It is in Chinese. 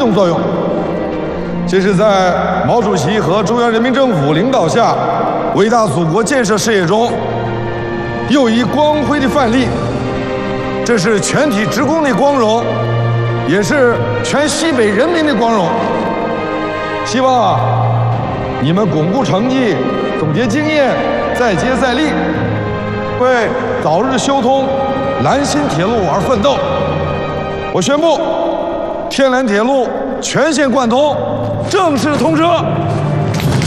动作用。这是在毛主席和中央人民政府领导下，伟大祖国建设事业中又一光辉的范例。这是全体职工的光荣，也是全西北人民的光荣。希望你们巩固成绩，总结经验，再接再厉，为早日修通兰新铁路而奋斗。我宣布，天兰铁路全线贯通，正式通车。